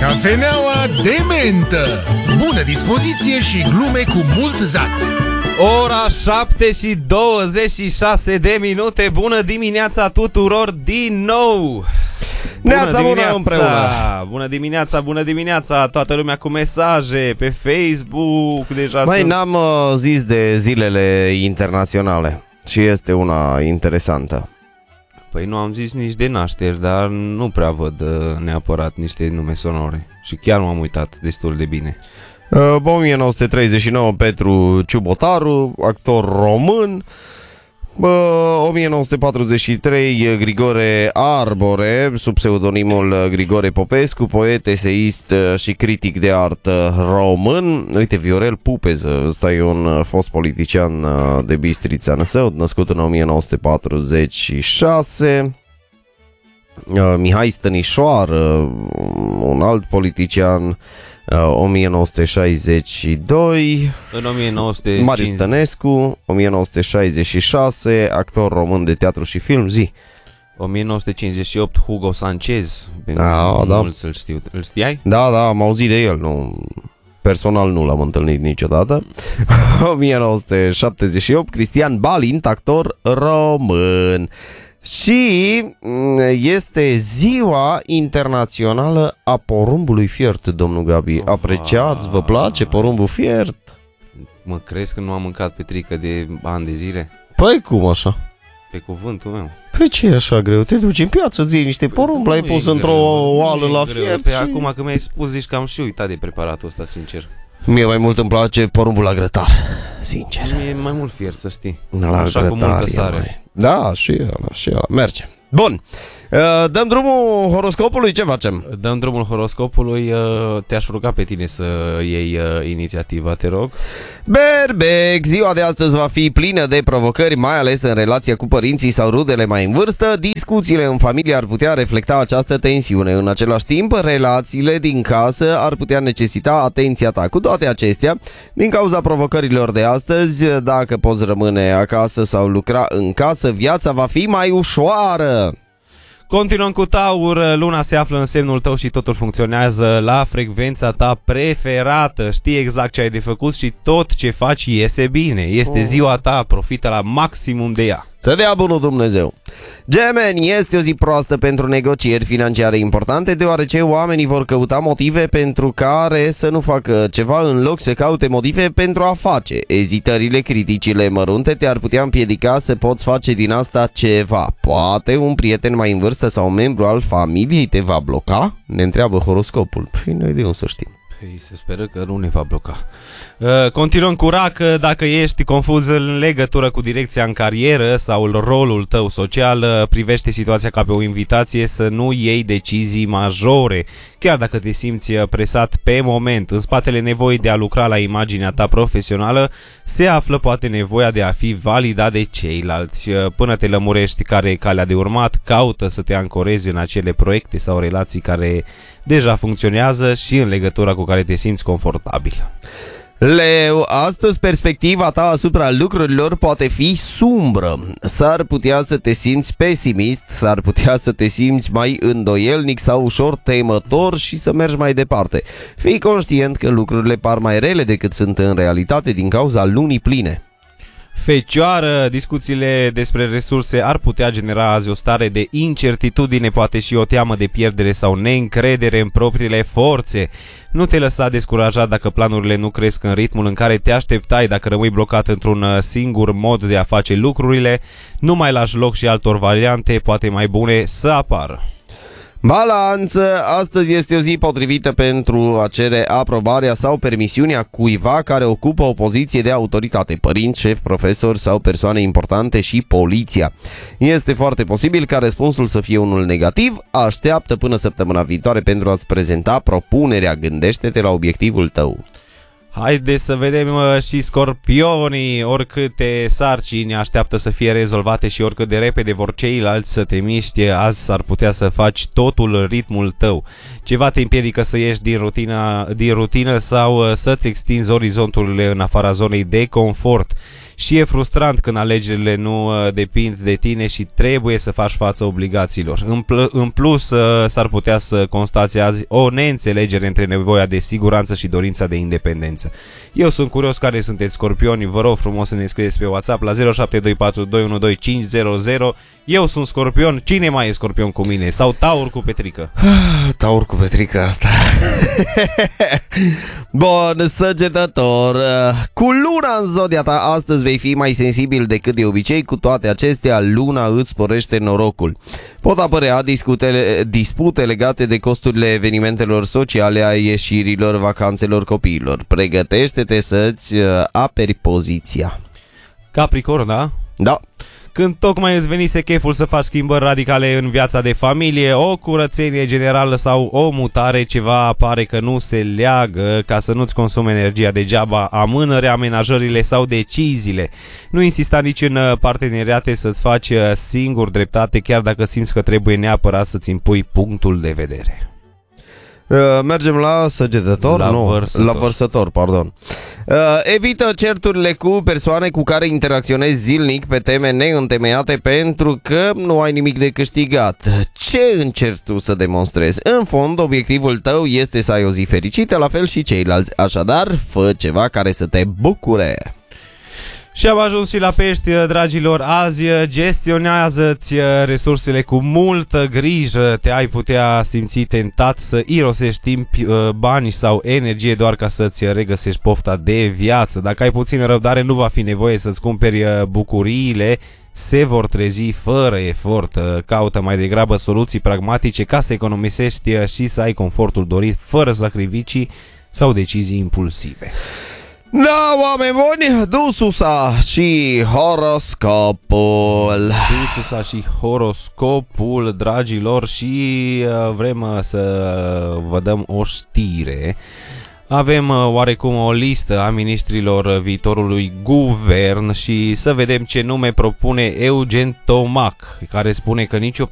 Cafeneaua de mentă. Bună dispoziție și glume cu mult zaț. Ora 7:26. Bună dimineața tuturor din nou. Neața bună împreună. Bună dimineața. Toată lumea cu mesaje pe Facebook. Deja n-am zis de zilele internaționale și este una interesantă. Păi nu am zis nici de nașteri, dar nu prea văd neapărat niște nume sonore. Și chiar m-am uitat destul de bine. 1939 Petru Ciubotaru, actor român. 1943 Grigore Arbore, sub pseudonimul Grigore Popescu, poet, eseist și critic de artă român. Uite, Viorel Pupeză, ăsta e un fost politician de Bistrița Năsăud, născut în 1946. Mihai Stănișoară, un alt politician, 1962. În 1950. Marius Stănescu, 1966, actor român de teatru și film. 1958 Hugo Sanchez. Mulți îl știu. Îl știai? Da, am auzit de el, nu. Personal nu l-am întâlnit niciodată. 1978 Cristian Balint, actor român. Și este ziua internațională a porumbului fiert, domnul Gabi. Apreciați, vă place porumbul fiert? Mă crezi că nu am mâncat petrică de ani de zile? Păi cum așa? Pe cuvântul meu. Păi ce e așa greu? Te duci în piață, zi niște porumb, l-ai pus într-o oală la fiert și... Acum că mi-ai spus, zici că am și uitat de preparatul ăsta, sincer. Mie mai mult îmi place porumbul la grătar, sincer. Mie mai mult fiert, să știi. La așa grătar, cu multă sare. Da, și ăla. Merge. Bun. Dăm drumul horoscopului, ce facem? Dăm drumul horoscopului. Te-aș ruga pe tine să iei inițiativa, te rog. Berbec, ziua de astăzi va fi plină de provocări, mai ales în relația cu părinții sau rudele mai în vârstă. Discuțiile în familie ar putea reflecta această tensiune. În același timp, relațiile din casă ar putea necesita atenția ta. Cu toate acestea, din cauza provocărilor de astăzi, dacă poți rămâne acasă sau lucra în casă, viața va fi mai ușoară. Continuăm cu Taur, luna se află în semnul tău și totul funcționează la frecvența ta preferată. Știi exact ce ai de făcut și tot ce faci iese bine. Este ziua ta, profită la maximum de ea. Să dea bunul Dumnezeu. Gemeni, este o zi proastă pentru negocieri financiare importante, deoarece oamenii vor căuta motive pentru care să nu facă ceva în loc să caute motive pentru a face. Ezitările, criticile mărunte te-ar putea împiedica să poți face din asta ceva. Poate un prieten mai în vârstă sau un membru al familiei te va bloca? Ne întreabă horoscopul. Păi noi de unde să știm? Păi se speră că nu ne va bloca. Continuăm cu Rac. Dacă ești confuz în legătură cu direcția în carieră sau rolul tău social, privește situația ca pe o invitație să nu iei decizii majore. Chiar dacă te simți presat pe moment, în spatele nevoii de a lucra la imaginea ta profesională se află poate nevoia de a fi validat de ceilalți. Până te lămurești care e calea de urmat, caută să te ancorezi în acele proiecte sau relații care deja funcționează și în legătura cu care te simți confortabil. Leu, astăzi perspectiva ta asupra lucrurilor poate fi sumbră. S-ar putea să te simți pesimist, s-ar putea să te simți mai îndoielnic sau ușor temător și să mergi mai departe. Fii conștient că lucrurile par mai rele decât sunt în realitate din cauza lunii pline. Fecioară, discuțiile despre resurse ar putea genera azi o stare de incertitudine, poate și o teamă de pierdere sau neîncredere în propriile forțe. Nu te lăsa descurajat dacă planurile nu cresc în ritmul în care te așteptai, dacă rămâi blocat într-un singur mod de a face lucrurile, nu mai lași loc și altor variante, poate mai bune, să apară. Balanță, astăzi este o zi potrivită pentru a cere aprobarea sau permisiunea cuiva care ocupă o poziție de autoritate, părinți, șef, profesori sau persoane importante și poliția. Este foarte posibil ca răspunsul să fie unul negativ, așteaptă până săptămâna viitoare pentru a-ți prezenta propunerea, gândește-te la obiectivul tău. Haide să vedem și scorpionii, oricâte sarcini așteaptă să fie rezolvate și oricât de repede vor ceilalți să te miști, azi s-ar putea să faci totul în ritmul tău. Ceva te împiedică să ieși din rutină sau să-ți extinzi orizonturile în afara zonei de confort. și e frustrant când alegerile nu depind de tine și trebuie să faci față obligațiilor. În plus, s-ar putea să constați azi o neînțelegere între nevoia de siguranță și dorința de independență. Eu sunt curios care sunteți scorpioni, vă rog frumos să ne scrieți pe WhatsApp la 0724212500. Eu sunt scorpion, cine mai e scorpion cu mine? Sau taur cu Petrică? Taur cu Petrică asta. Bun, Săgetător, cu luna în zodia ta astăzi vei fi mai sensibil decât de obicei. Cu toate acestea, luna îți sporește norocul. Pot apărea dispute legate de costurile evenimentelor sociale, a ieșirilor, vacanțelor copiilor. Pregătește-te să-ți aperi poziția. Capricorn, da? Da. Când tocmai îți venise cheful să faci schimbări radicale în viața de familie, o curățenie generală sau o mutare, ceva apare că nu se leagă, ca să nu-ți consume energia degeaba, amână reamenajările sau deciziile. Nu insista nici în parteneriate să-ți faci singur dreptate, chiar dacă simți că trebuie neapărat să-ți impui punctul de vedere. Mergem la Săgetător? La Vărsător, pardon. Evită certurile cu persoane cu care interacționezi zilnic pe teme neîntemeiate pentru că nu ai nimic de câștigat. Ce încerci tu să demonstrezi? În fond, obiectivul tău este să ai o zi fericită, la fel și ceilalți. Așadar, fă ceva care să te bucure. Și am ajuns și la Pești, dragilor. Azi gestionează-ți resursele cu multă grijă. Te-ai putea simți tentat să irosești timp, bani sau energie doar ca să-ți regăsești pofta de viață. Dacă ai puțină răbdare, nu va fi nevoie să-ți cumperi bucuriile. Se vor trezi fără efort. Caută mai degrabă soluții pragmatice ca să economisești și să ai confortul dorit fără sacrificii sau decizii impulsive. Da, oameni buni, Dususa și horoscopul. Dususa și horoscopul, dragilor, și vrem să vă dăm o știre. Avem oarecum o listă a miniștrilor viitorului guvern și să vedem ce nume propune Eugen Tomac, care spune că nicio